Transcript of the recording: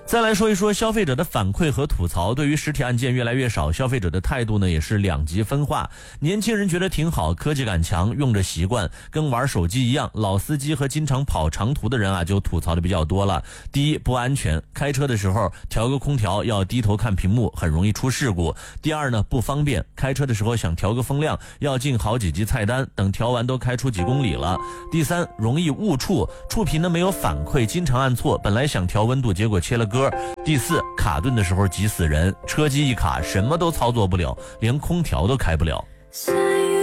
再来说一说消费者的反馈和吐槽。对于实体按键越来越少，消费者的态度呢也是两极分化。年轻人觉得挺好，科技感强，用着习惯，跟玩手机一样。老司机和经常跑长途的人啊，就吐槽的比较多了。第一，不安全，开车的时候调个空调要低头看屏幕，很容易出事故。第二呢，不方便，开车的时候想调个风量，要进好几级菜单，等调完都开出几公里了。第三，容易误触，触屏呢没有反馈，经常按错，本来想调温度，结果切了歌。第四，卡顿的时候急死人，车机一卡什么都操作不了，连空调都开不了。